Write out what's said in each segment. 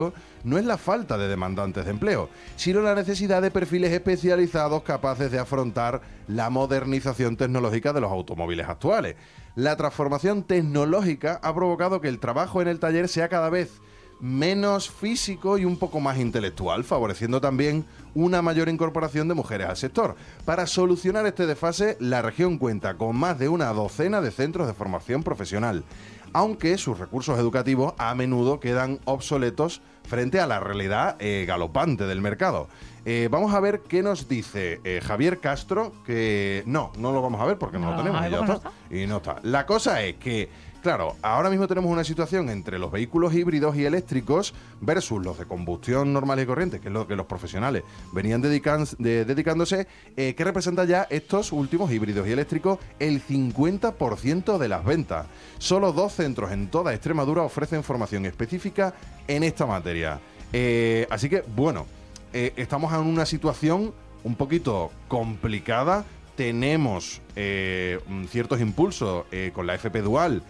no es la falta de demandantes de empleo, sino la necesidad de perfiles especializados capaces de afrontar la modernización tecnológica de los automóviles actuales. La transformación tecnológica ha provocado que el trabajo en el taller sea cada vez menos físico y un poco más intelectual, favoreciendo también una mayor incorporación de mujeres al sector. Para solucionar este desfase, la región cuenta con más de una docena de centros de formación profesional, aunque sus recursos educativos a menudo quedan obsoletos frente a la realidad galopante del mercado. Vamos a ver qué nos dice Javier Castro, que no lo vamos a ver porque no lo tenemos, y no está. La cosa es que, claro, ahora mismo tenemos una situación entre los vehículos híbridos y eléctricos versus los de combustión normal y corriente, que es lo que los profesionales venían dedicándose, que representa ya estos últimos híbridos y eléctricos el 50% de las ventas. Solo 2 centros en toda Extremadura ofrecen formación específica en esta materia. Así que, bueno, estamos en una situación un poquito complicada. Tenemos ciertos impulsos con la FP Dual,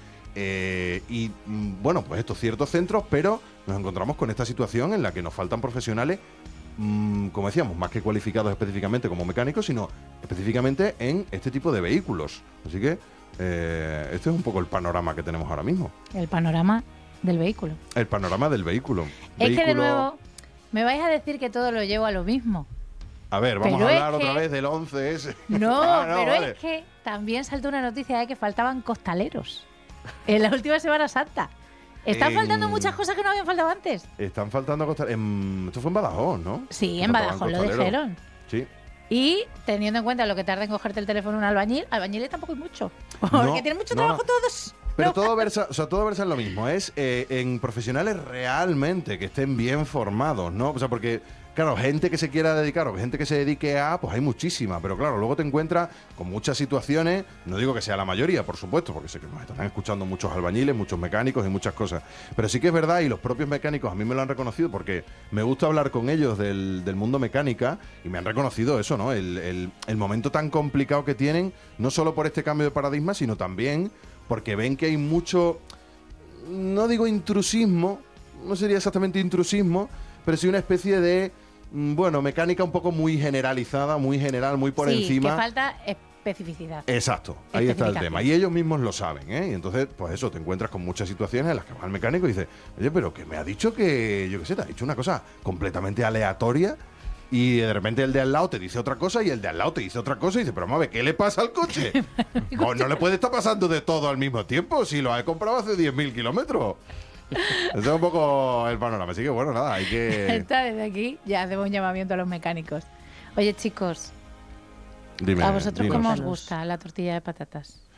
y bueno, pues estos ciertos centros, pero nos encontramos con esta situación en la que nos faltan profesionales, como decíamos, más que cualificados específicamente como mecánicos, sino específicamente en este tipo de vehículos. Así que este es un poco el panorama que tenemos ahora mismo. El panorama del vehículo. El panorama del vehículo. Es que de nuevo me vais a decir que todo lo llevo a lo mismo. A ver, vamos a hablar otra vez del 11S. No, pero vale. Es que también saltó una noticia de que faltaban costaleros en la última Semana Santa. Están faltando muchas cosas que no habían faltado antes. Están faltando costaleros. Esto fue en Badajoz, ¿no? Sí, en Badajoz lo dijeron. Sí. Y teniendo en cuenta lo que tarda en cogerte el teléfono un albañiles tampoco hay mucho. Porque tienen mucho trabajo todos. Pero todo versa en lo mismo. Es en profesionales realmente que estén bien formados, ¿no? O sea, porque, claro, gente que se quiera dedicar o gente que se dedique a, pues hay muchísima. Pero claro, luego te encuentras con muchas situaciones, no digo que sea la mayoría, por supuesto, porque sé que nos están escuchando muchos albañiles, muchos mecánicos y muchas cosas. Pero sí que es verdad, y los propios mecánicos a mí me lo han reconocido, porque me gusta hablar con ellos del mundo mecánica, y me han reconocido eso, ¿no? El momento tan complicado que tienen, no solo por este cambio de paradigma, sino también porque ven que hay mucho, no digo intrusismo, no sería exactamente intrusismo, pero sí una especie de, bueno, mecánica un poco muy generalizada, muy general, muy por encima. Sí, que falta especificidad. Exacto, ahí está el tema. Y ellos mismos lo saben, ¿eh? Y entonces, pues eso, te encuentras con muchas situaciones en las que va el mecánico y dice, oye, pero que me ha dicho que, yo qué sé, te ha dicho una cosa completamente aleatoria, y de repente el de al lado te dice otra cosa y el de al lado te dice otra cosa y dice, pero vamos a ver, ¿qué le pasa al coche? Pues no le puede estar pasando de todo al mismo tiempo si lo ha comprado hace 10.000 kilómetros. Ese es un poco el panorama. Así que bueno, nada, hay que... Está desde aquí, ya hacemos un llamamiento a los mecánicos. Oye, chicos, Dime, ¿a vosotros cómo os gusta la tortilla de patatas?